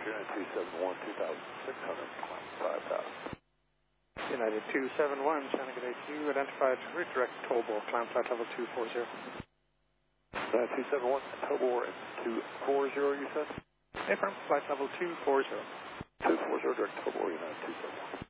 United 271, 2,600, climb 5,000. United 271, Shannon G'day to you, identified redirect Tobor, climb flight level 240. United 271, Tobor and 240, you said? Affirm, flight level 240. 240, direct Tobor, United 271.